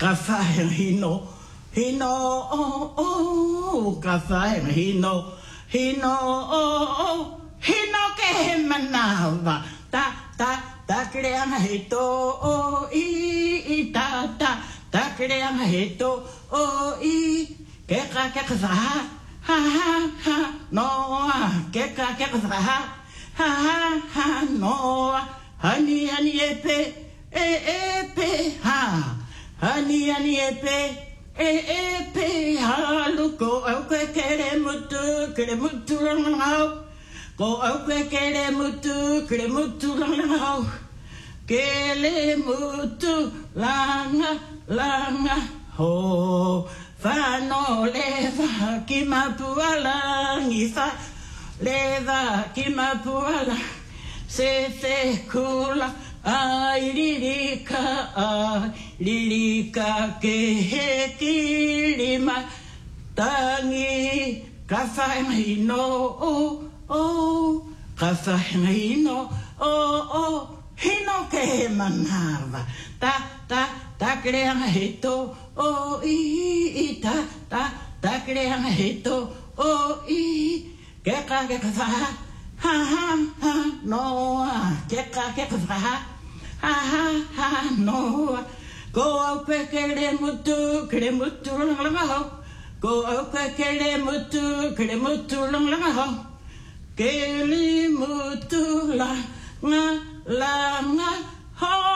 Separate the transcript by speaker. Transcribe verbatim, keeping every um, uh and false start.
Speaker 1: whae hino, hino, oh, oh, ka whae hino, hino, oh, oh, hino ke he manawa, ta, ta, ta kreanga he to, oh, i, i, ta, ta, ta kreanga he to, oh, i, ke ka ke ka wha, ha, ha, ha, no, ke ka ke ka wha, ha, ha, ha, no, hani, hani, e pe, e, e, pe, ha, hani, hani, e pe, e, e, pe, ha, luko, au ke kere mutu, kere mutu, langau, ko au ke kere mutu, kere mutu, langau, kere mutu, langa, langa, ho, whano lewa ki mapuala, ngifa, lewa ki mapuala, se fe kula, ai lirika, ai lirika ke he kirima, tangi, ka whaenga oh, oh, ka whaenga oh, oh, hino ke he manawa, ta, ta, ta kreanga he to, oh, i, i, ta, ta, ta kreanga he to, oh, i, ke ka ke ka wha, ha, ha, ha, noa, ke ka ke ka wha, ha, ha, ha, noa, ko au pe kere mutu, kere mutu, langa langa ho, ko au pe kere mutu, kere mutu, langa langa ho, kere mutu, langa, langa ho.